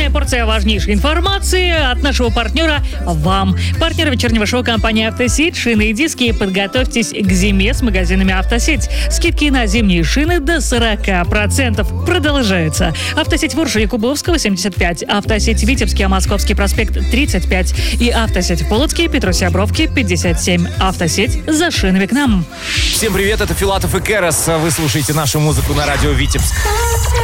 Очередная порция важнейшей информации от нашего партнера вам. Партнер вечернего шоу компания «Автосеть». Шины и диски. Подготовьтесь к зиме с магазинами «Автосеть». Скидки на зимние шины до 40%. Продолжается. «Автосеть» Ворша Якубовского, 75. «Автосеть» Витебский, Московский проспект, 35. И «Автосеть» в Полоцке, Петруся Бровки, 57. «Автосеть» за шинами к нам. Всем привет, это Филатов и Керас. Вы слушаете нашу музыку на радио Витебск.